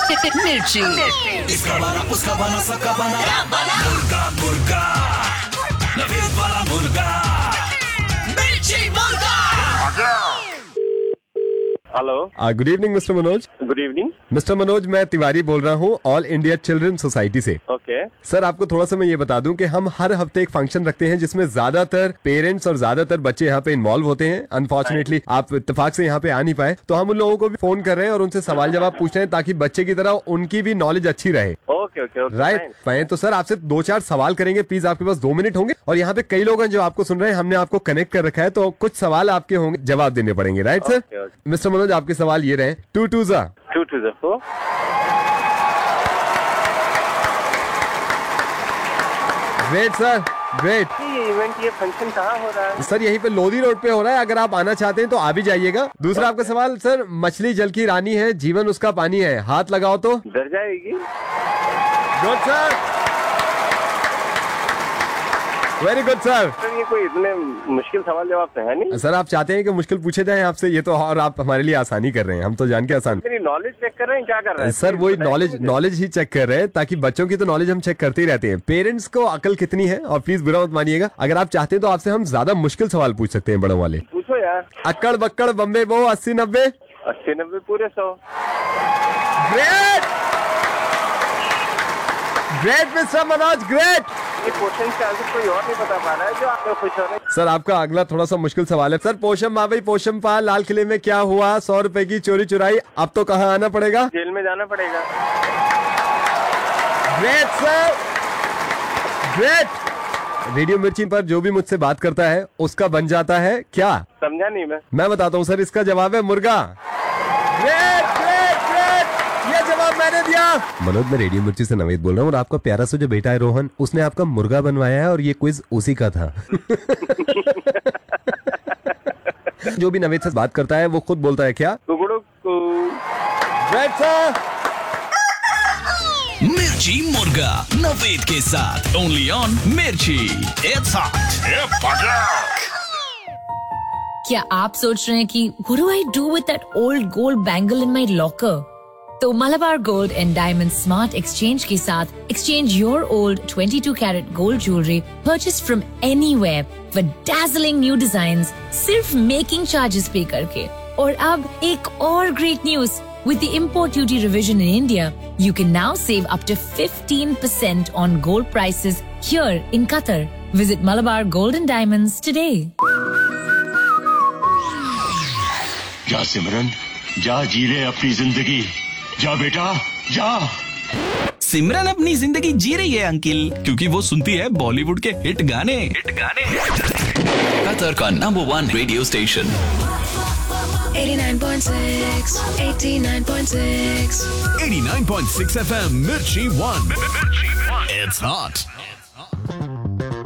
मिर्ची। इसका बना उसका बना सबका बना मुर्गा मुर्गा नवीद वाला मुर्गा मिर्ची मुर्गा। Hello, good evening mister Manoj. Good evening. Mister Manoj, मैं तिवारी बोल रहा हूँ ऑल इंडिया चिल्ड्रन सोसाइटी से। ओके। सर, आपको थोड़ा सा मैं ये बता दूं कि हम हर हफ्ते एक फंक्शन रखते हैं जिसमें ज्यादातर पेरेंट्स और ज्यादातर बच्चे यहाँ पे इन्वॉल्व होते हैं। अनफॉर्चुनेटली आप इत्तेफाक से यहाँ पे आ नहीं पाए, तो हम उन लोगों को भी फोन कर रहे हैं और उनसे सवाल जवाब पूछ रहे हैं ताकि बच्चे की तरह उनकी भी नॉलेज अच्छी रहे। Okay okay okay, right fine. तो सर, आपसे 2-4 सवाल करेंगे, प्लीज आपके पास 2 मिनट होंगे। और यहाँ पे कई लोग हैं जो आपको सुन रहे हैं, हमने आपको कनेक्ट कर रखा है, तो कुछ सवाल आपके होंगे, जवाब देने पड़ेंगे। Right sir? मिस्टर मनोज, आपके सवाल ये रहे। 2 2 4 2 2 4। Great sir, great. ये इवेंट, ये फंक्शन कहाँ हो रहा है? सर, यहीं पे लोधी रोड पे हो रहा है। अगर आप आना चाहते हैं तो आ भी जाइएगा। दूसरा आपका सवाल सर, मछली जल की रानी है, जीवन उसका पानी है, हाथ लगाओ तो डर जाएगी। Good sir, very good sir. Sir, ये कोई इतने मुश्किल सवाल जवाब तो है नहीं। सर, आप चाहते हैं कि मुश्किल पूछे जाए आपसे, ये तो और आप हमारे लिए आसानी कर रहे हैं, हम तो जान के आसान। मेरी नॉलेज चेक कर रहे हैं, क्या कर रहे हैं? सर, वही नॉलेज ही चेक कर रहे हैं, ताकि बच्चों की तो नॉलेज हम चेक करते ही रहते हैं। पेरेंट्स को अकल कितनी है, और प्लीज बुरा मत मानिएगा, अगर आप चाहते हैं तो आपसे हम ज्यादा मुश्किल सवाल पूछ सकते हैं, बड़ों वाले। पूछो यार। अक्कड़ बक्कड़ बम्बे बो 80-90 80-90 पूरे 100। Great great mister Manoj, great. ये क्वेश्चन का आंसर कोई और नहीं बता पा रहा है, जो आप लोग खुश हो रहे हैं। सर, आपका अगला थोड़ा सा मुश्किल सवाल है। सर, पोशम मावई पोशम पा, लाल किले में क्या हुआ, 100 रुपए की चोरी चुराई, अब तो कहाँ आना पड़ेगा? जेल में जाना पड़ेगा। Great sir, great. रेडियो मिर्ची पर जो भी मुझसे बात करता है उसका बन जाता है क्या? समझा नहीं मैं बताता हूँ सर, इसका जवाब है मुर्गा। ग्रेट ग्रेट ग्रेट, ये जवाब मैंने दिया। मनोज, मैं रेडियो मिर्ची से नवेद बोल रहा हूँ, और आपका प्यारा सा जो बेटा है रोहन, उसने आपका मुर्गा बनवाया है, और ये क्विज उसी का था। जो भी नवेद से बात करता है वो खुद बोलता है क्या? Great sir. मिर्ची मुर्गा नवेद के साथ ओनली ऑन मिर्ची। It's hot. क्या आप सोच रहे हैं कि what do I do with that old gold bangle in my locker? तो Malabar Gold and Diamond Smart Exchange के साथ exchange your old 22 karat gold jewelry purchased from anywhere for dazzling new designs सिर्फ making charges पे करके। और अब एक और great news, with the import duty revision in India, you can now save up to 15% on gold prices here in Qatar. Visit Malabar Gold and Diamonds today. जा सिमरन, जा जी ले अपनी जिंदगी, जा बेटा जा। सिमरन अपनी जिंदगी जी रही है अंकिल, क्योंकि वो सुनती है बॉलीवुड के हिट गाने। कतर का नंबर 1 रेडियो स्टेशन 89.6 89.6 89.6 FM मिर्ची 1। It's hot।